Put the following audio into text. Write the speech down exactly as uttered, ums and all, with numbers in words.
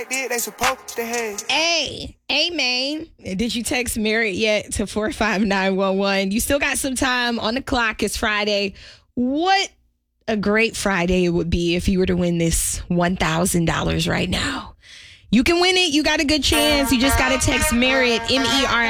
like this, they supposed to have. Hey, hey, man. Did you text Merritt yet to four five nine one one? You still got some time on the clock. It's Friday. What a great Friday it would be if you were to win this one thousand dollars right now. You can win it. You got a good chance. You just got to text Merritt, M E R